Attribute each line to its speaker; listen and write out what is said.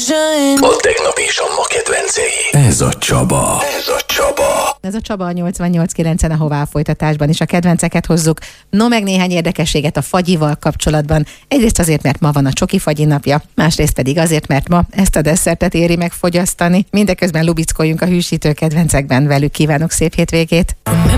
Speaker 1: A tegnap és a ma kedvencei. Ez a Csaba.
Speaker 2: Ez a Csaba a 88.9-en, ahová a folytatásban is a kedvenceket hozzuk. No, meg néhány érdekességet a fagyival kapcsolatban. Egyrészt azért, mert ma van a csoki fagyi napja, másrészt pedig azért, mert ma ezt a desszertet éri meg fogyasztani. Mindeközben lubickoljunk a hűsítő kedvencekben, velük kívánok szép hétvégét.